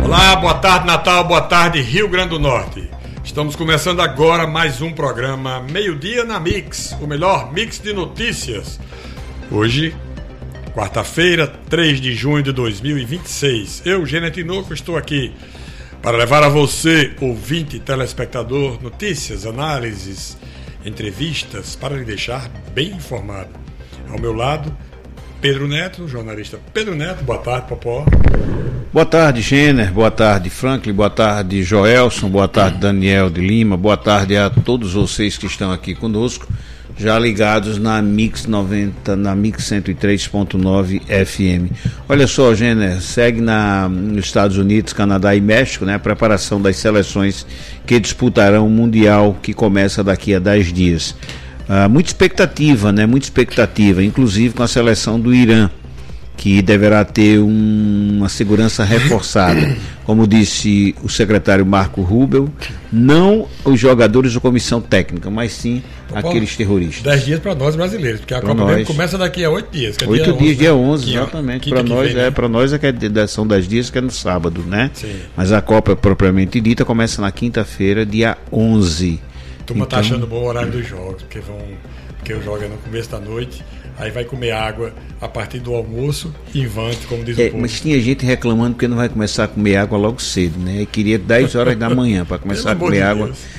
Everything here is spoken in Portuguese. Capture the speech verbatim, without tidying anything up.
Olá, boa tarde Natal, boa tarde Rio Grande do Norte. Estamos começando agora mais um programa Meio-Dia na Mix, o melhor mix de notícias. Hoje, quarta-feira, três de junho de dois mil e vinte e seis. Eu, Gênero Tinoco, estou aqui para levar a você, ouvinte e telespectador, notícias, análises, entrevistas, para lhe deixar bem informado. Ao meu lado, Pedro Neto, jornalista Pedro Neto. Boa tarde, Popó. Boa tarde, Gêner. Boa tarde, Franklin. Boa tarde, Joelson. Boa tarde, Daniel de Lima. Boa tarde a todos vocês que estão aqui conosco, já ligados na Mix noventa, na Mix cento e três ponto nove F M. Olha só, Gêner, segue na, nos Estados Unidos, Canadá e México, né, a preparação das seleções que disputarão o Mundial, que começa daqui a dez dias. Uh, muita expectativa, né? Muita expectativa, inclusive com a seleção do Irã, que deverá ter um, uma segurança reforçada. Como disse o secretário Marco Rubio, não os jogadores da comissão técnica, mas sim Pô, aqueles terroristas. Dez dias para nós brasileiros, porque a pra Copa nós, começa daqui a oito dias. Que é oito dia dias, onze, dia onze, né? exatamente. Para nós, né? é, nós é que é, são dez dias, que é no sábado, né? Sim. Mas a Copa propriamente dita começa na quinta-feira, dia onze. A turma então, tá achando bom o horário dos jogos, porque vão, porque o jogo é no começo da noite, aí vai comer água a partir do almoço, invante, como diz é, o povo. Mas tinha gente reclamando porque não vai começar a comer água logo cedo, né? E queria dez horas da manhã para começar a comer água. Deus.